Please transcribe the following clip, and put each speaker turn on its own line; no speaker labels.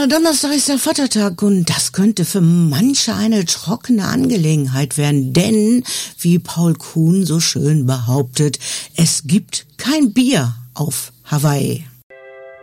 Ja, Donnerstag ist der Vatertag und das könnte für manche eine trockene Angelegenheit werden, denn, wie Paul Kuhn so schön behauptet, es gibt kein Bier auf Hawaii.